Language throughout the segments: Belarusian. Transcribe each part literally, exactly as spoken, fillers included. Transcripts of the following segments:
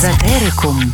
Эзотерикум.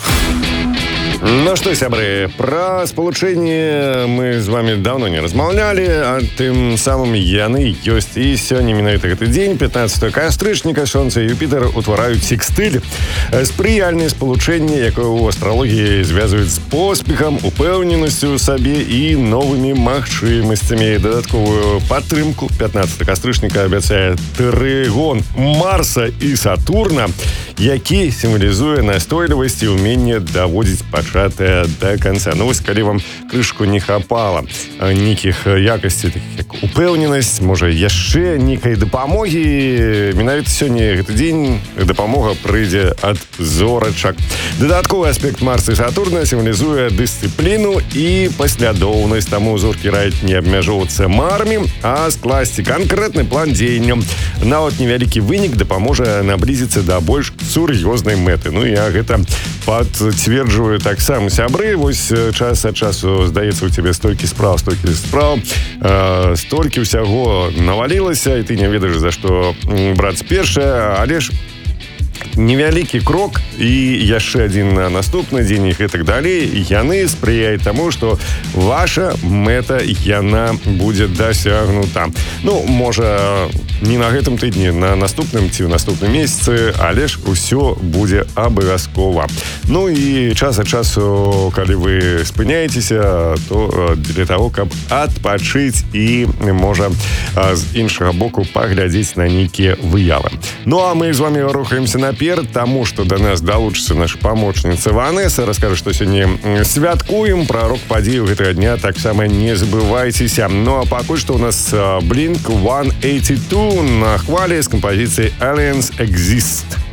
Ну што, сябры, пра спалучэнне мы з вами давно не размаўлялі, а тым самым яны ёсць. І сёння менавіта гэты дзень, пятнадцатого кастрычніка, Сонца і Юпітер утвараюць секстыль. Спрыяльнае спалучэнне, якое ў астралогіі звязваюць з поспехам, упэўненасцю ў сабе і новымі магчымасцямі. Дадатковую падтрымку пятнадцатого кастрычніка абяцае трыгон Марса і Сатурна, які сімвалізуе настойлівасць і ўменне даводзіць пачатае да канца. Ну вось, калі вам крышку не хапала нейкіх якасцей, такіх як упэўненасць, можа яшчэ нейкай дапамогі, менавіта сёння гэты дзень дапамога прыйдзе ад зорачак. Дадатковы аспект Марса і Сатурна сімвалізуе дысцыпліну і паслядоўнасць, таму зоркі раяць не абмяжоўвацца мармі, а скласці канкрэтны план дзеяння. Нават невялікі вынік дапаможа наблізіцца да больш сур'ёзнай мэты. Ну, я гэта пацверджваю таксама, сябры. Вось час ад часу, здаецца, у цябе столькі спраў, столькі спраў, э, столькі ўсяго навалілася, і ты не ведаеш, за што браць першае, але ж невялікі крок і яшчэ адзін на наступны дзень і гэтак далей, яны спрыяюць таму, што ваша мэта, яна будзе дасягнута. Ну, можа, не на гэтым тыдні, на наступным ці ў наступным месяцы, але ж усё будзе абавязкова. Ну і час ад часу, калі вы спыняецеся, то для таго, каб адпачыць і, можа, з іншага боку паглядзець на нейкія выявы. Ну, а мы з вами рухаемся наперад, таму што да нас далучыцца наша памочніца Ванеса, раскажа, што сёння святкуем, пра рок-падзею гэтага дня таксама не забывайцеся. Ну, а пакуль што ў нас Blink сто восемьдесят два на хвалі з кампазіцыяй Aliens Exist.